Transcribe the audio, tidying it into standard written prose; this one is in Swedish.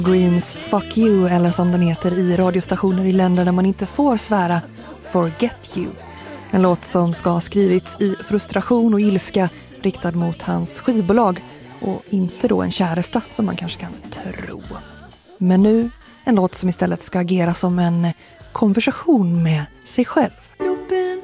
Greens Fuck You, eller som den heter i radiostationer i länder där man inte får svära, Forget You. En låt som ska ha skrivits i frustration och ilska riktad mot hans skivbolag och inte då en käresta som man kanske kan tro. Men nu en låt som istället ska agera som en konversation med sig själv.